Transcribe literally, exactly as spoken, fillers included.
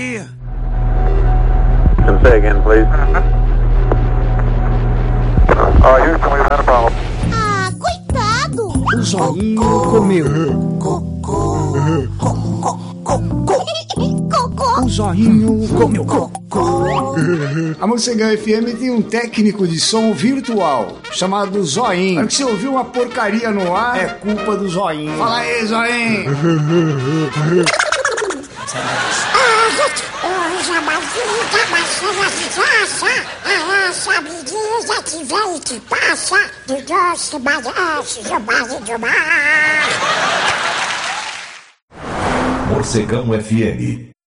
Can say again, please. Uh, Houston, we've had a problem. Ah, coitado! O zoinho comeu. Cocô! Cocô! O zoinho comeu. A Morcegão F M tem um técnico de som virtual chamado Zoinho. Se você ouvir uma porcaria no ar, é culpa do Zoinho. Fala aí, Zoinho! Ah, gente, hoje a barriga baixinha de graça, a nossa medida que vem e que passa, do doce bagaço, do base do mar. Morcegão F M.